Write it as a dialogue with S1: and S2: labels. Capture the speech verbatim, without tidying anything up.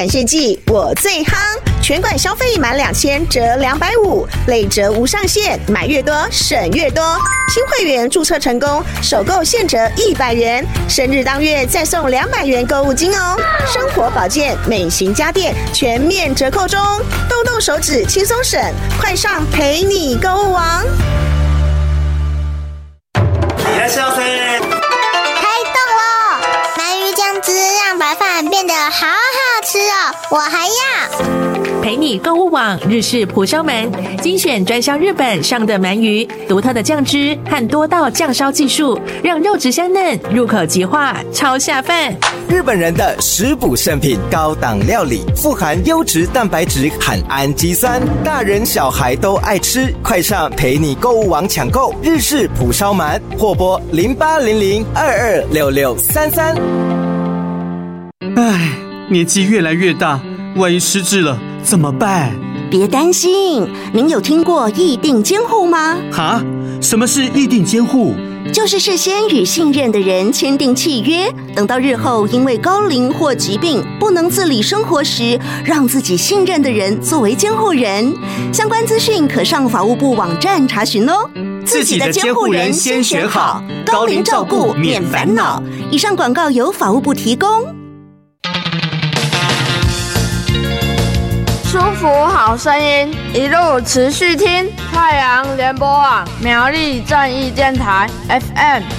S1: 感谢季我最夯，全馆消费满两千折两百五，累折无上限，买越多省越多。新会员注册成功，首购现折一百元，生日当月再送两百元购物金哦。生活保健、美型家电全面折扣中，动动手指轻松省，快上陪你购物王。
S2: いらっしゃいませ。
S3: 开动喽！鳗鱼酱汁让白饭变得好好吃哦，我还要。
S4: 陪你购物网日式蒲烧鳗，精选专销日本上的鳗鱼，独特的酱汁和多道酱烧技术，让肉质香嫩，入口即化，超下饭。
S5: 日本人的食补圣品，高档料理，富含优质蛋白质和氨基酸，大人小孩都爱吃。快上陪你购物网抢购日式蒲烧鳗，或拨零八零零二二六六三三。
S6: 唉，年纪越来越大，万一失智了怎么办？
S7: 别担心，您有听过议定监护吗？
S6: 哈？什么是议定监护？
S7: 就是事先与信任的人签订契约，等到日后因为高龄或疾病不能自理生活时，让自己信任的人作为监护人。相关资讯可上法务部网站查询哦。
S6: 自己的监护人先选好，高龄照顾免烦恼。
S7: 以上广告由法务部提供。
S8: 舒服好声音，一路持续听太阳联播网苗栗正义电台 F M